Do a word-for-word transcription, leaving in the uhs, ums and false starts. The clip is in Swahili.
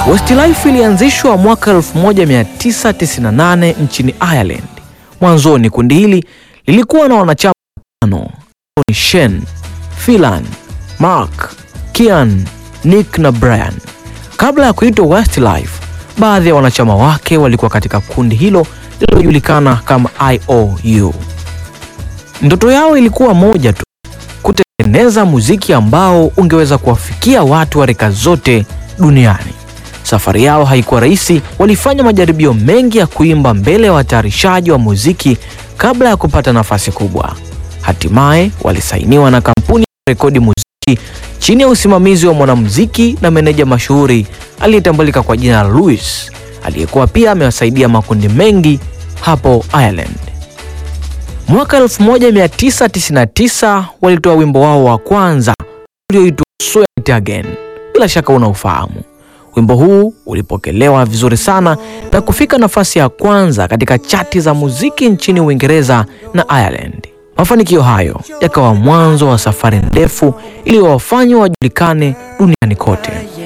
Westlife ilianzishwa mwaka elfu moja mia tisa tisini na nane nchini Ireland. Mwanzoni kundi hili lilikuwa na wanachama watano: Tony Shen, Phelan, Mark, Kian, Nick na Brian. Kabla ya kuitwa Westlife, baadhi ya wanachama wake walikuwa katika kundi hilo lililojulikana kama I O U. Ndoto yao ilikuwa moja tu: kutengeneza muziki ambao ungeweza kuwafikia watu wa rika zote duniani. Safari yao haikuwa rahisi. Walifanya majaribio mengi ya kuimba mbele ya watayarishaji wa muziki kabla ya kupata nafasi kubwa. Hatimaye walisainiwa na kampuni ya rekodi muziki chini ya usimamizi wa mwanamuziki na meneja mashuhuri aliyetambulika kwa jina la Louis, aliyekuwa pia amewasaidia makundi mengi hapo Ireland. Mwaka elfu moja mia tisa tisini na tisa walitoa wimbo wao wa kwanza ulioitwa Sweat Again. Bila shaka unaufahamu. Wimbo huu ulipokelewa vizuri sana na kufika nafasi ya kwanza katika chati za muziki nchini Uingereza na Ireland. Mafanikio hayo yakawa mwanzo wa safari ndefu iliyowafanya wajulikane duniani kote.